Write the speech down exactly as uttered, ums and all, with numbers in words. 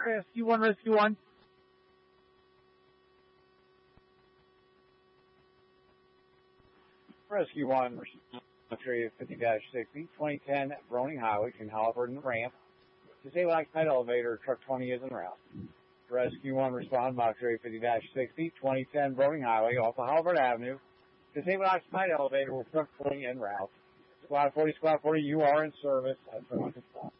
Rescue one, Rescue one. Rescue one, Area fifty sixty, twenty ten Browning Highway between Halliburton and Ramp. Disabled occupied elevator, truck twenty is en route. Rescue one, respond, Box Area fifty sixty, twenty ten Browning Highway off of Halliburton Avenue. Disabled occupied elevator with truck twenty en route. Squad forty, Squad forty, you are in service.